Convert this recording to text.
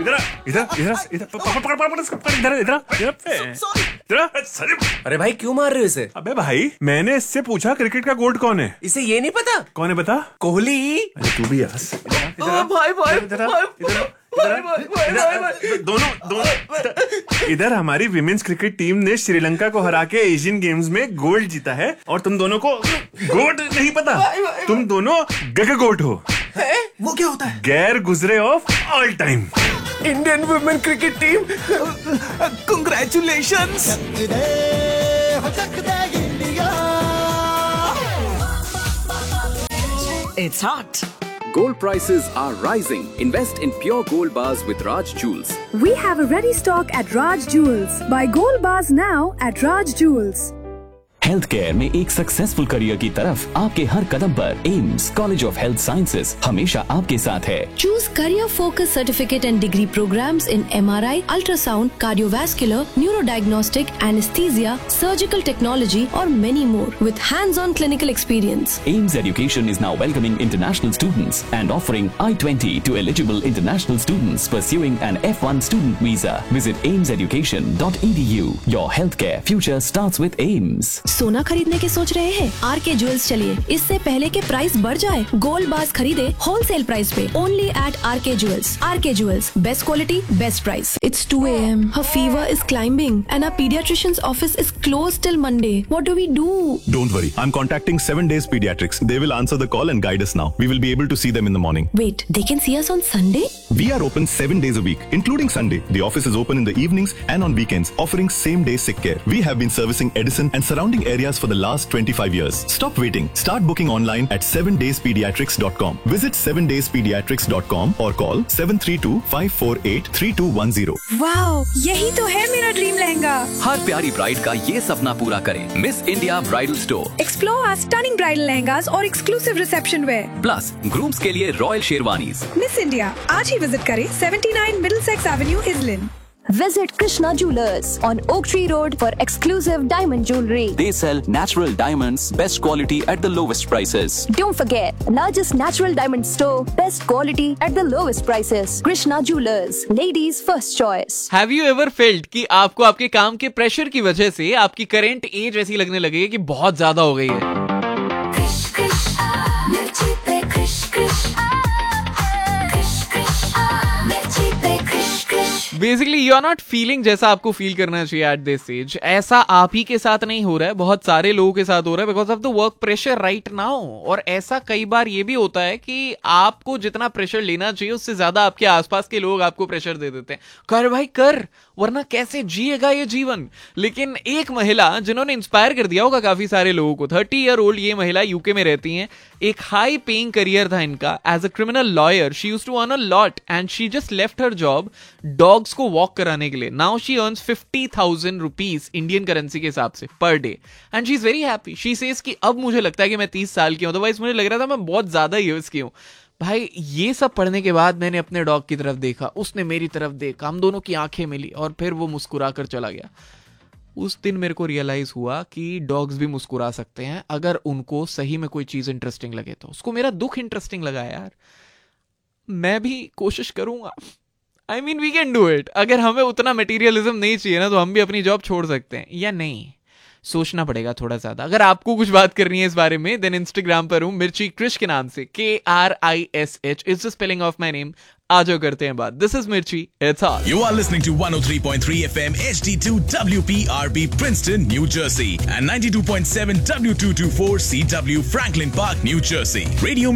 इधर अरे भाई क्यों मार रहे हो इसे? अबे भाई मैंने इससे पूछा क्रिकेट का गोट कौन है? इसे ये नहीं पता? कौन है बता? कोहली। अरे तू भी हंस। दोनों इधर हमारी विमेन्स क्रिकेट टीम ने श्रीलंका को हरा के एशियन गेम्स में गोल्ड जीता है और तुम दोनों को गोट नहीं पता। तुम दोनों गगगोट हो। वो क्या होता है? गैर गुजरे of all time. Indian women cricket team, congratulations. It's hot. Gold prices are rising. Invest in pure gold bars with Raj Jewels. We have a ready stock at Raj Jewels. Buy gold bars now at Raj Jewels. Health care में एक successful career की तरफ आपके हर कदम पर AIIMS college of health sciences हमेशा आपके साथ है। Choose career focused certificate and degree programs in MRI, ultrasound, cardiovascular, neurodiagnostic, anesthesia, surgical technology or many more with hands-on clinical experience. AIMS Education is now welcoming international students and offering I-20 to eligible international students pursuing an F1 student visa. Visit aimseducation.edu. Your healthcare future starts with AIMS. सोना खरीदने के सोच रहे हैं? R K jewels चलिए, इससे पहले के प्राइस बढ़ जाए। गोल्ड बार्स खरीदे होलसेल प्राइस पे only eight R K jewels. R K jewels, best quality, best price. It's 2 a.m. Her fever is climbing and our pediatrician's office is closed till Monday. What do we do? Don't worry. I'm contacting 7 Days Pediatrics. They will answer the call and guide us now. We will be able to see them in the morning. Wait, they can see us on Sunday? We are open 7 days a week, including Sunday. The office is open in the evenings and on weekends, offering same-day sick care. We have been servicing Edison and surrounding areas for the last 25 years. Stop waiting. Start booking online at 7dayspediatrics.com. Visit 7dayspediatrics.com or call 732-548-3210. Wow, यही तो है मेरा dream lehenga. हर प्यारी bride का ये सपना पूरा करें miss India bridal store. Explore our stunning bridal lehengas और exclusive reception wear. Plus grooms के लिए रॉयल शेरवानीज। मिस इंडिया आज ही विजिट करें 79 Middlesex Avenue, Islin. Visit Krishna Jewelers on Oak Tree Road for exclusive diamond jewelry. They sell natural diamonds, best quality at the lowest prices. Don't forget, largest natural diamond store, best quality at the lowest prices. Krishna Jewelers, ladies first choice. Have you ever felt कि आपको आपके काम के pressure की वजह से आपकी current as ऐसी लगने लगी है कि बहुत ज्यादा हो गई है? Basically you are not feeling जैसा आपको फील करना चाहिए एट दिस एज। ऐसा आप ही के साथ नहीं हो रहा है, बहुत सारे लोगों के साथ हो रहा है because of the work pressure right now. और ऐसा कई बार ये भी होता है कि आपको जितना प्रेशर लेना चाहिए उससे ज्यादा आपके आसपास के लोग आपको प्रेशर दे देते हैं, कर भाई कर, वरना कैसे जिएगा ये जीवन। लेकिन एक महिला जिन्होंने इंस्पायर कर दिया होगा काफी सारे लोगों को, 30 ईयर ओल्ड ये महिला यूके में रहती हैं। एक हाई पेइंग करियर था इनका as a criminal lawyer. She used to earn a lot and she just left her job dogs को वॉक कराने के लिए। Now she earns 50,000 rupees Indian currency के हिसाब से per day and she is very happy. She says कि अब मुझे लगता है कि मैं 30 साल की हूं, अदरवाइज मुझे लग रहा था मैं बहुत ज्यादा ईयर्स की हूं। भाई ये सब पढ़ने के बाद मैंने अपने डॉग की तरफ देखा, उसने मेरी तरफ देखा, हम दोनों की आंखें मिली और फिर वो मुस्कुरा कर चला गया। उस दिन मेरे को रियलाइज हुआ कि डॉग्स भी मुस्कुरा सकते हैं अगर उनको सही में कोई चीज इंटरेस्टिंग लगे तो। उसको मेरा दुख इंटरेस्टिंग लगा यार, मैं भी कोशिश करूंगा। I mean we can do it. अगर हमें उतना मटेरियलिज्म नहीं चाहिए ना तो हम भी अपनी जॉब छोड़ सकते हैं, या नहीं सोचना पड़ेगा थोड़ा ज्यादा। अगर आपको कुछ बात करनी है इस बारे में देन इंस्टाग्राम पर हूं मिर्ची क्रिश के नाम से, KRISH is the spelling of my name. आज करते हैं बात। दिस इज मिर्ची, it's all. You are listening to 103.3 FM HD2 WPRB Princeton, New Jersey and 92.7 W224 CW Franklin Park, New Jersey. Radio